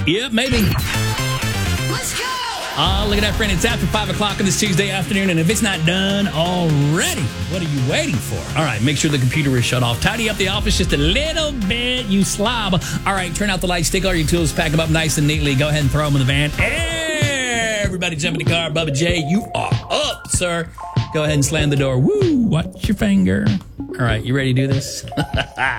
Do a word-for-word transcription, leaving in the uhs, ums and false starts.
Yep, maybe. Let's go! Oh, look at that, friend. It's after five o'clock on this Tuesday afternoon, and if it's not done already, what are you waiting for? All right, make sure the computer is shut off. Tidy up the office just a little bit, you slob. All right, turn out the lights, take all your tools, pack them up nice and neatly. Go ahead and throw them in the van. Everybody jump in the car. Bubba J, you are up, sir. Go ahead and slam the door. Woo, watch your finger. All right, you ready to do this?